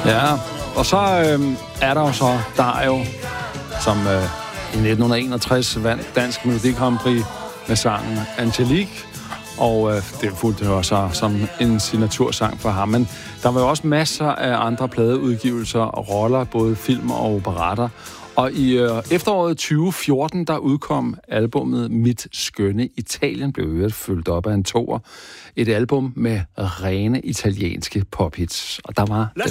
Ja, og så er der jo så Dario, som i 1961 vandt Dansk Melodi Grand Prix med sangen Angelique, og det fulgte jo så som en signatursang for ham. Men der var jo også masser af andre pladeudgivelser og roller, både film og operatter. Og i efteråret 2014, der udkom albummet Mit Skønne Italien, blev øvrigt fulgt op af en toer. Et album med rene italienske pophits. Og der var